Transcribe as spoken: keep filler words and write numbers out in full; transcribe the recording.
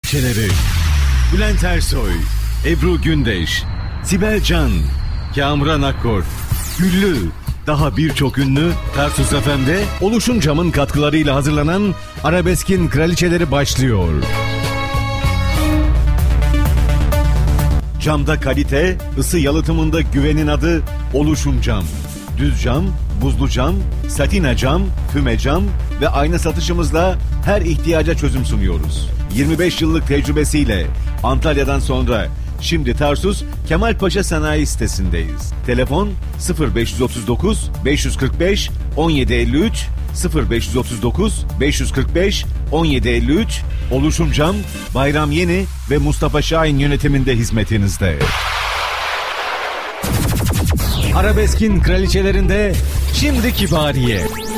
kraliçeleri. Bülent Ersoy, Ebru Gündeş, Sibel Can, Kamuran Akkor, Güllü, daha birçok ünlü Tarsus F M'de Oluşum Cam'ın katkılarıyla hazırlanan Arabesk'in Kraliçeleri başlıyor. Camda kalite, ısı yalıtımında güvenin adı Oluşum Cam. Düz cam, buzlu cam, satina cam, füme cam ve ayna satışımızla her ihtiyaca çözüm sunuyoruz. yirmi beş yıllık tecrübesiyle Antalya'dan sonra şimdi Tarsus Kemalpaşa Sanayi sitesindeyiz. Telefon sıfır beş otuz dokuz beş kırk beş on yedi elli üç sıfır beş otuz dokuz beş kırk beş on yedi elli üç. Oluşum Cam, Bayram Yeni ve Mustafa Şahin yönetiminde hizmetinizde. Arabesk'in kraliçelerinde şimdi Kibariye.